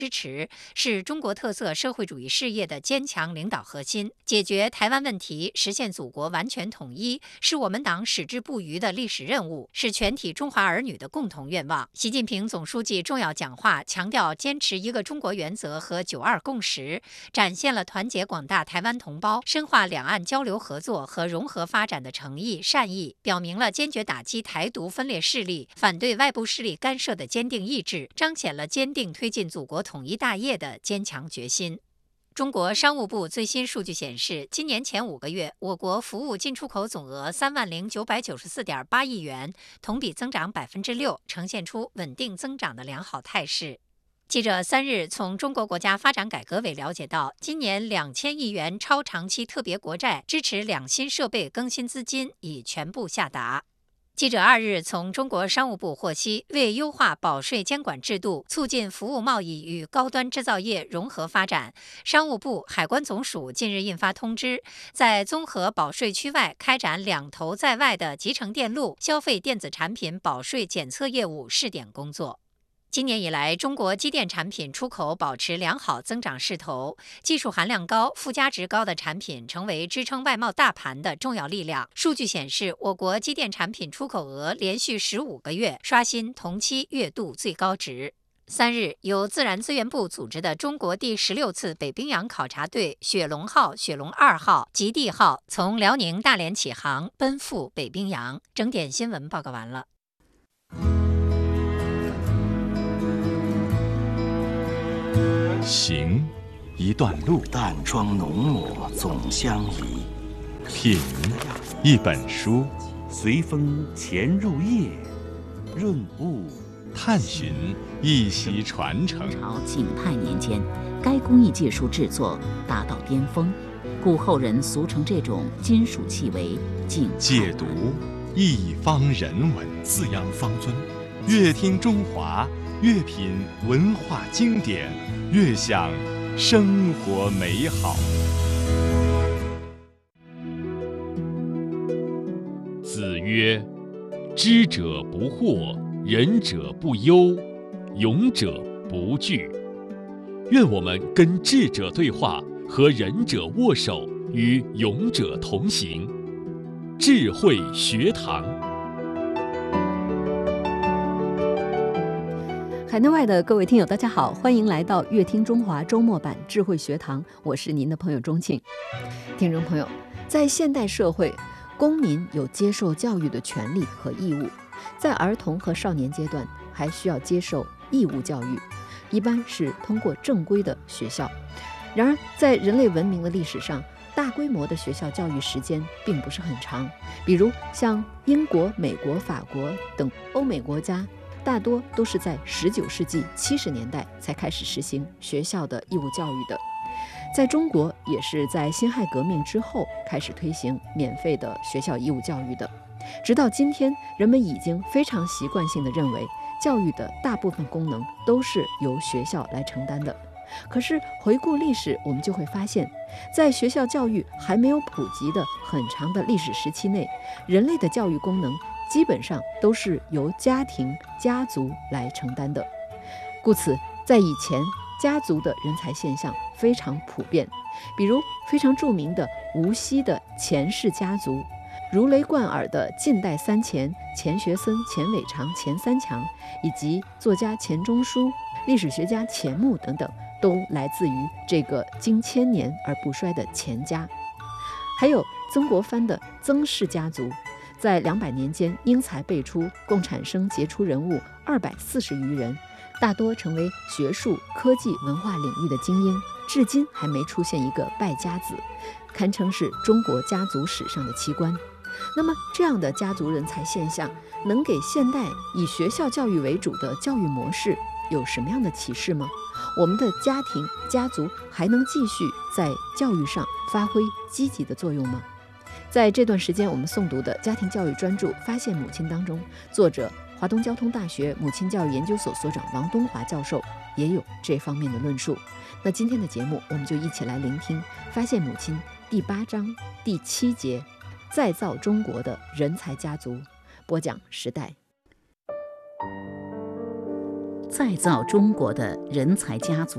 支持是中国特色社会主义事业的坚强领导核心。解决台湾问题，实现祖国完全统一，是我们党矢志不渝的历史任务，是全体中华儿女的共同愿望。习近平总书记重要讲话强调坚持一个中国原则和9·2共识，展现了团结广大台湾同胞、深化两岸交流合作和融合发展的诚意善意，表明了坚决打击台独分裂势力、反对外部势力干涉的坚定意志，彰显了坚定推进祖国统一大业的坚强决心。中国商务部最新数据显示，今年前5个月，我国服务进出口总额30994.8亿元，同比增长6%，呈现出稳定增长的良好态势。记者3日从中国国家发展改革委了解到，今年2000亿元超长期特别国债支持两新设备更新资金已全部下达。记者2日从中国商务部获悉，为优化保税监管制度，促进服务贸易与高端制造业融合发展，商务部、海关总署近日印发通知，在综合保税区外开展两头在外的集成电路、消费电子产品保税检测业务试点工作。今年以来，中国机电产品出口保持良好增长势头，技术含量高、附加值高的产品成为支撑外贸大盘的重要力量。数据显示，我国机电产品出口额连续15个月刷新同期月度最高值。3日，由自然资源部组织的中国第16次北冰洋考察队雪龙号、雪龙2号、极地号从辽宁大连起航，奔赴北冰洋。整点新闻报告完了。 行，一段路； 淡妆浓抹总相宜。 品，一本书； 随风潜入夜，润物； 探寻，一席传承。 朝景泰年间，该工艺技术制作达到巅峰，故后人俗称这种金属器为景泰。 解读，一方人文； 滋养方尊。 越听中华，越品文化经典，越享生活美好。子曰：知者不惑，仁者不忧，勇者不惧。愿我们跟智者对话，和仁者握手，与勇者同行。智慧学堂。 海内外的各位听友大家好，欢迎来到乐听中华周末版智慧学堂，我是您的朋友钟庆。听众朋友，在现代社会，公民有接受教育的权利和义务，在儿童和少年阶段还需要接受义务教育，一般是通过正规的学校。然而在人类文明的历史上，大规模的学校教育时间并不是很长，比如像英国、美国、法国等欧美国家，大多都是在19世纪70年代才开始实行学校的义务教育的。在中国也是在辛亥革命之后开始推行免费的学校义务教育的。直到今天，人们已经非常习惯性地认为，教育的大部分功能都是由学校来承担的。可是回顾历史，我们就会发现，在学校教育还没有普及的很长的历史时期内，人类的教育功能基本上都是由家庭、家族来承担的。故此，在以前，家族的人才现象非常普遍，比如非常著名的无锡的钱氏家族，如雷贯耳的晋代三钱钱学森、钱伟长、钱三强，以及作家钱钟书、历史学家钱穆等等，都来自于这个经千年而不衰的钱家。还有曾国藩的曾氏家族，在200年间英才辈出，共产生杰出人物240余人，大多成为学术、科技、文化领域的精英，至今还没出现一个败家子，堪称是中国家族史上的奇观。那么这样的家族人才现象，能给现代以学校教育为主的教育模式有什么样的启示吗？我们的家庭、家族还能继续在教育上发挥积极的作用吗？在这段时间我们诵读的家庭教育专著《发现母亲》当中，作者华东交通大学母亲教育研究所所长王东华教授也有这方面的论述。那今天的节目，我们就一起来聆听《发现母亲》第8章第7节，再造中国的人才家族。播讲时代。 再造中国的人才家族。